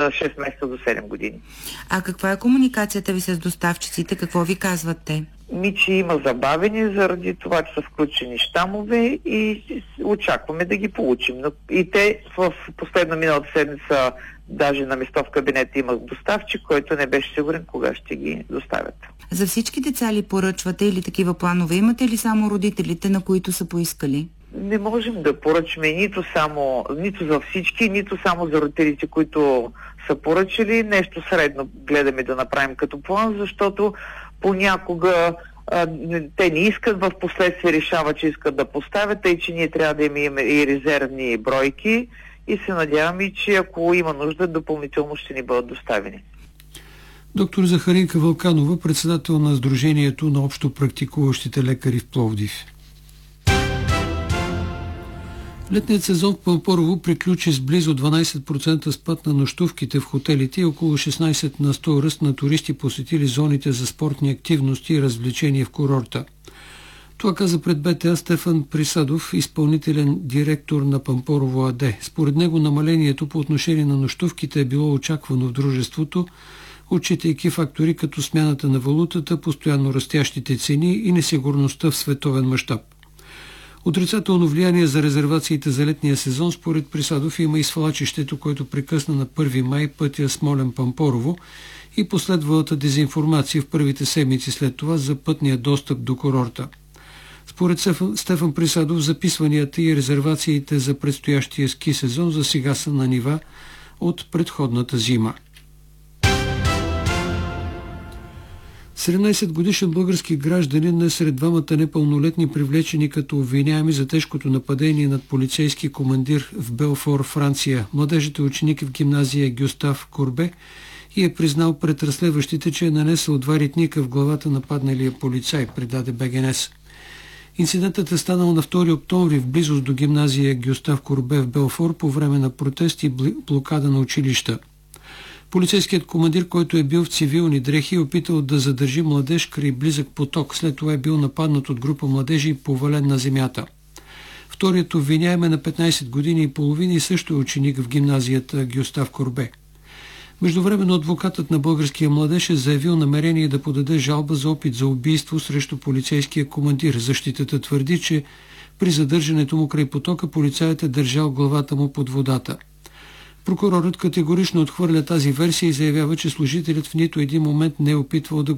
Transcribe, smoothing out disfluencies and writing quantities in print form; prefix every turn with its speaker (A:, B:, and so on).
A: 6 месеца до 7 години.
B: А каква е комуникацията ви с доставчиците? Какво ви казват те?
A: Че има забавени заради това, че са включени щамове и очакваме да ги получим. И те в последна миналата седмица даже на место в кабинета има доставчик, който не беше сигурен кога ще ги доставят.
B: За всички деца ли поръчвате или такива планове? Имате ли само родителите, на които са поискали?
A: Не можем да поръчаме нито за всички, нито само за родителите, които са поръчали. Нещо средно гледаме да направим като план, защото понякога те не искат, в последствие решават, че искат да поставят, тъй че ние трябва да имаме и резервни бройки и се надяваме, че ако има нужда, допълнително ще ни бъдат доставени.
C: Доктор Захаринка Вълканова, председател на Сдружението на общо практикуващите лекари в Пловдив. Летният сезон в Пампорово приключи с близо 12% спад на нощувките в хотелите и около 16 на 100 ръст на туристи посетили зоните за спортни активности и развлечения в курорта. Това каза пред БТА Стефан Присадов, изпълнителен директор на Пампорово АД. Според него намалението по отношение на нощувките е било очаквано в дружеството, отчитайки фактори като смяната на валутата, постоянно растящите цени и несигурността в световен мащаб. Отрицателно влияние за резервациите за летния сезон според Присадов има и свлачището, което прекъсна на 1 май пътя Смолян-Пампорово и последвалата дезинформация в първите седмици след това за пътния достъп до курорта. Според Стефан Присадов, записванията и резервациите за предстоящия ски сезон за сега са на нива от предходната зима. 17-годишен български гражданин е сред двамата непълнолетни привлечени като обвиняеми за тежкото нападение над полицейски командир в Белфор, Франция. Младежът е ученик в гимназия Гюстав Курбе и е признал пред разследващите, че е нанесъл 2 ритника в главата на падналия полицай, предаде БГНС. Инцидентът е станал на 2 октомври в близост до гимназия Гюстав Курбе в Белфор по време на протест и блокада на училища. Полицейският командир, който е бил в цивилни дрехи, е опитал да задържи младеж край близък поток. След това е бил нападнат от група младежи и повален на земята. Вторият обвиняем е на 15 години и половина и също е ученик в гимназията Гюстав Курбе. Междувременно адвокатът на българския младеж е заявил намерение да подаде жалба за опит за убийство срещу полицейския командир. Защитата твърди, че при задържането му край потока полицаят е държал главата му под водата. Прокурорът категорично отхвърля тази версия и заявява, че служителят в нито един момент не е опитвал да